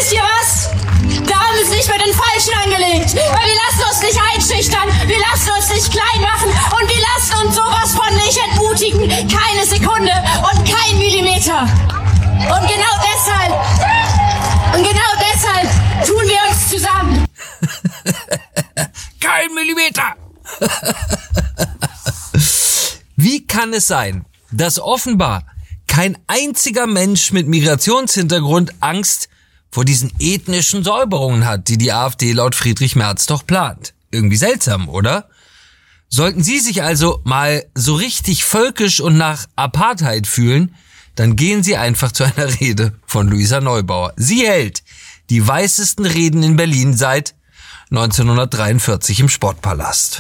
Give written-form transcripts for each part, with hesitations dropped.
wisst ihr was? Wir haben es nicht mit den Falschen angelegt. Weil wir lassen uns nicht einschüchtern. Wir lassen uns nicht klein machen. Und wir lassen uns sowas von nicht entmutigen. Keine Sekunde und kein Millimeter. Und genau deshalb tun wir uns zusammen. Kein Millimeter. Wie kann es sein, dass offenbar kein einziger Mensch mit Migrationshintergrund Angst vor diesen ethnischen Säuberungen hat, die die AfD laut Friedrich Merz doch plant? Irgendwie seltsam, oder? Sollten Sie sich also mal so richtig völkisch und nach Apartheid fühlen, dann gehen Sie einfach zu einer Rede von Luisa Neubauer. Sie hält die weißesten Reden in Berlin seit 1943 im Sportpalast.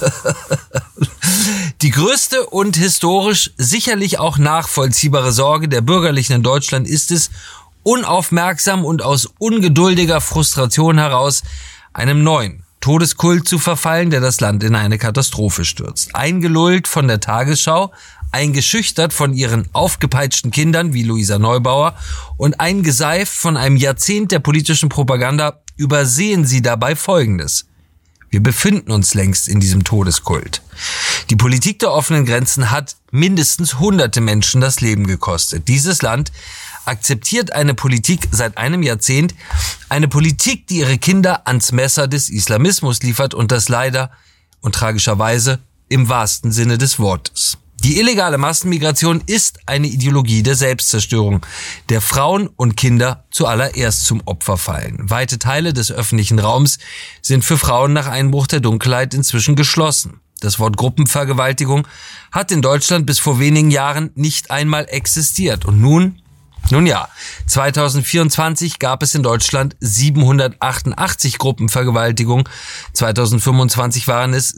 Die größte und historisch sicherlich auch nachvollziehbare Sorge der Bürgerlichen in Deutschland ist es, unaufmerksam und aus ungeduldiger Frustration heraus einem neuen Todeskult zu verfallen, der das Land in eine Katastrophe stürzt. Eingelullt von der Tagesschau, eingeschüchtert von ihren aufgepeitschten Kindern wie Luisa Neubauer und eingeseift von einem Jahrzehnt der politischen Propaganda, übersehen sie dabei Folgendes. Wir befinden uns längst in diesem Todeskult. Die Politik der offenen Grenzen hat mindestens hunderte Menschen das Leben gekostet. Dieses Land akzeptiert eine Politik seit einem Jahrzehnt, eine Politik, die ihre Kinder ans Messer des Islamismus liefert und das leider und tragischerweise im wahrsten Sinne des Wortes. Die illegale Massenmigration ist eine Ideologie der Selbstzerstörung, der Frauen und Kinder zuallererst zum Opfer fallen. Weite Teile des öffentlichen Raums sind für Frauen nach Einbruch der Dunkelheit inzwischen geschlossen. Das Wort Gruppenvergewaltigung hat in Deutschland bis vor wenigen Jahren nicht einmal existiert. Und nun ja, 2024 gab es in Deutschland 788 Gruppenvergewaltigungen, 2025 waren es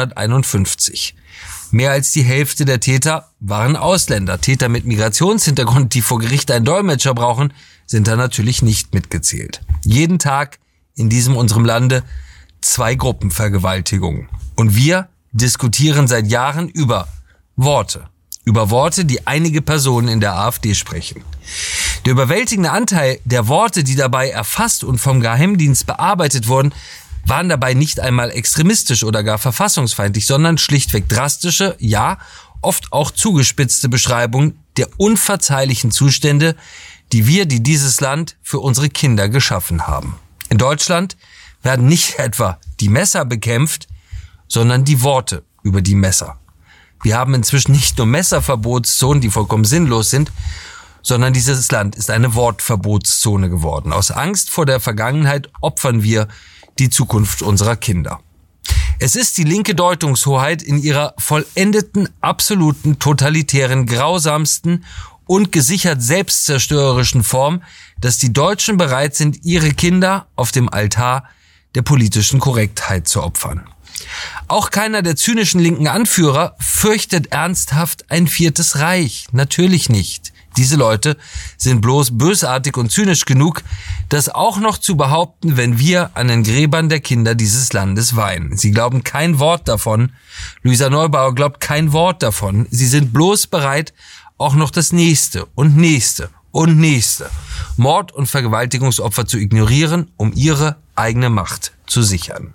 751. Mehr als die Hälfte der Täter waren Ausländer. Täter mit Migrationshintergrund, die vor Gericht einen Dolmetscher brauchen, sind da natürlich nicht mitgezählt. Jeden Tag in unserem Lande 2 Gruppenvergewaltigungen. Und wir diskutieren seit Jahren über Worte, die einige Personen in der AfD sprechen. Der überwältigende Anteil der Worte, die dabei erfasst und vom Geheimdienst bearbeitet wurden, waren dabei nicht einmal extremistisch oder gar verfassungsfeindlich, sondern schlichtweg drastische, ja, oft auch zugespitzte Beschreibungen der unverzeihlichen Zustände, die dieses Land für unsere Kinder geschaffen haben. In Deutschland werden nicht etwa die Messer bekämpft, sondern die Worte über die Messer. Wir haben inzwischen nicht nur Messerverbotszonen, die vollkommen sinnlos sind, sondern dieses Land ist eine Wortverbotszone geworden. Aus Angst vor der Vergangenheit opfern wir die Zukunft unserer Kinder. Es ist die linke Deutungshoheit in ihrer vollendeten, absoluten, totalitären, grausamsten und gesichert selbstzerstörerischen Form, dass die Deutschen bereit sind, ihre Kinder auf dem Altar der politischen Korrektheit zu opfern. Auch keiner der zynischen linken Anführer fürchtet ernsthaft ein 4. Reich. Natürlich nicht. Diese Leute sind bloß bösartig und zynisch genug, das auch noch zu behaupten, wenn wir an den Gräbern der Kinder dieses Landes weinen. Sie glauben kein Wort davon. Luisa Neubauer glaubt kein Wort davon. Sie sind bloß bereit, auch noch das nächste und nächste und nächste Mord- und Vergewaltigungsopfer zu ignorieren, um ihre eigene Macht zu sichern.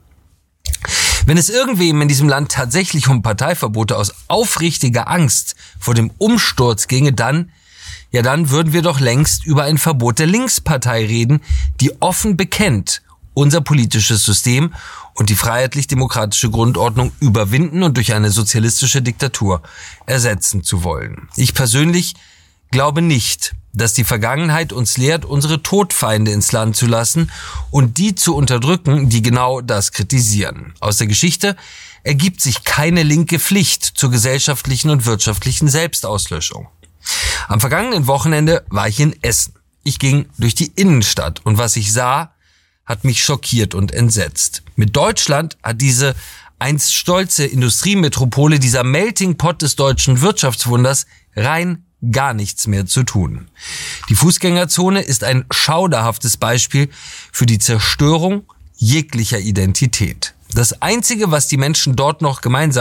Wenn es irgendwem in diesem Land tatsächlich um Parteiverbote aus aufrichtiger Angst vor dem Umsturz ginge, dann würden wir doch längst über ein Verbot der Linkspartei reden, die offen bekennt, unser politisches System und die freiheitlich-demokratische Grundordnung überwinden und durch eine sozialistische Diktatur ersetzen zu wollen. Ich persönlich glaube nicht, dass die Vergangenheit uns lehrt, unsere Todfeinde ins Land zu lassen und die zu unterdrücken, die genau das kritisieren. Aus der Geschichte ergibt sich keine linke Pflicht zur gesellschaftlichen und wirtschaftlichen Selbstauslöschung. Am vergangenen Wochenende war ich in Essen. Ich ging durch die Innenstadt und was ich sah, hat mich schockiert und entsetzt. Mit Deutschland hat diese einst stolze Industriemetropole, dieser Melting Pot des deutschen Wirtschaftswunders, rein gar nichts mehr zu tun. Die Fußgängerzone ist ein schauderhaftes Beispiel für die Zerstörung jeglicher Identität. Das Einzige, was die Menschen dort noch gemeinsam